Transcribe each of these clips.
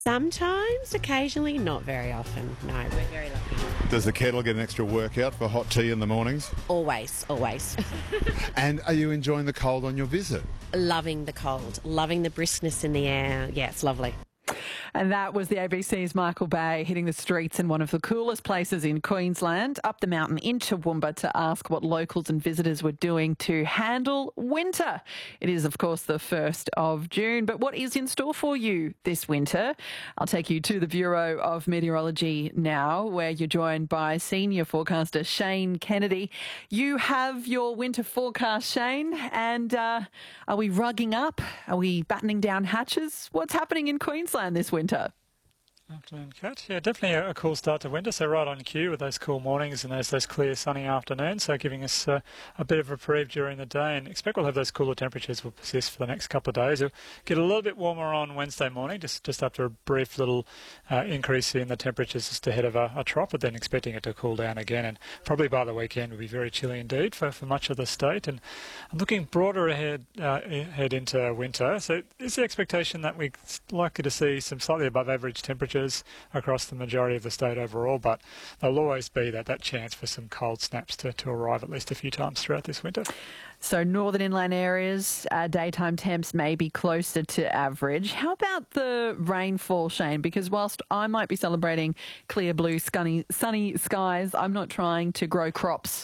Sometimes, occasionally, not very often. No, we're very lucky. Does the kettle get an extra workout for hot tea in the mornings? Always, always. And are you enjoying the cold on your visit? Loving the cold, loving the briskness in the air. Yeah, it's lovely. And that was the ABC's Michael Bay hitting the streets in one of the coolest places in Queensland, up the mountain into Toowoomba to ask what locals and visitors were doing to handle winter. It is, of course, the 1st of June, but what is in store for you this winter? I'll take you to the Bureau of Meteorology now, where you're joined by senior forecaster Shane Kennedy. You have your winter forecast, Shane, and are we rugging up? Are we battening down hatches? What's happening in Queensland this winter? Afternoon, Kat. Yeah, definitely a cool start to winter, so right on cue with those cool mornings and those clear sunny afternoons, so giving us a bit of reprieve during the day, and expect we'll have those cooler temperatures will persist for the next couple of days. It'll get a little bit warmer on Wednesday morning, just after a brief little increase in the temperatures just ahead of a trough, but then expecting it to cool down again, and probably by the weekend will be very chilly indeed for much of the state. And I'm looking broader ahead into winter, so is the expectation that we're likely to see some slightly above average temperatures across the majority of the state overall, but there'll always be that chance for some cold snaps to arrive at least a few times throughout this winter. So northern inland areas, daytime temps may be closer to average. How about the rainfall, Shane? Because whilst I might be celebrating clear blue, sunny skies, I'm not trying to grow crops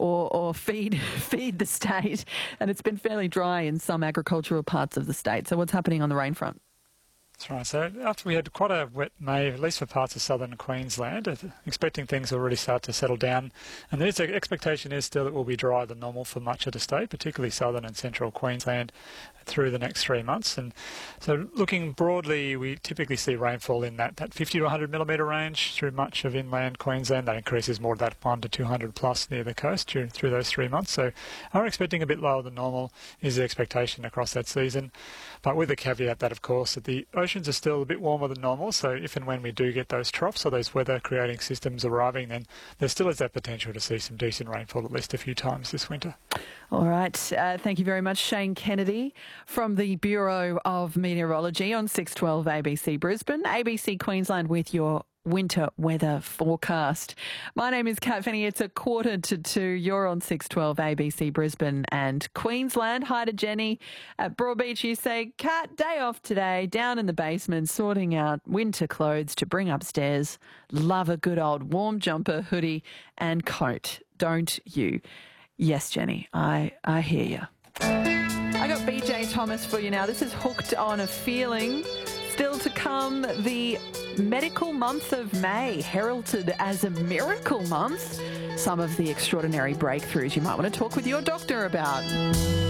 or feed the state, and it's been fairly dry in some agricultural parts of the state. So what's happening on the rain front? That's right. So after we had quite a wet May, at least for parts of southern Queensland, expecting things will really start to settle down. And the expectation is still it will be drier than normal for much of the state, particularly southern and central Queensland, through the next 3 months. And so looking broadly, we typically see rainfall in that 50 to 100 millimetre range through much of inland Queensland. That increases more to that 1 to 200 plus near the coast through those 3 months. So are expecting a bit lower than normal is the expectation across that season. But with the caveat that, of course, that the oceans are still a bit warmer than normal. So if and when we do get those troughs or those weather-creating systems arriving, then there still is that potential to see some decent rainfall at least a few times this winter. All right. Thank you very much, Shane Kennedy from the Bureau of Meteorology on 612 ABC Brisbane, ABC Queensland with your winter weather forecast. My name is Kat Finney. It's 1:45. You're on 612 ABC Brisbane and Queensland. Hi to Jenny at Broadbeach. You say, Kat, day off today, down in the basement, sorting out winter clothes to bring upstairs. Love a good old warm jumper, hoodie and coat, don't you? Yes, Jenny, I hear you. I got BJ Thomas for you now. This is Hooked on a Feeling. Still to come, the medical month of May, heralded as a miracle month. Some of the extraordinary breakthroughs you might want to talk with your doctor about.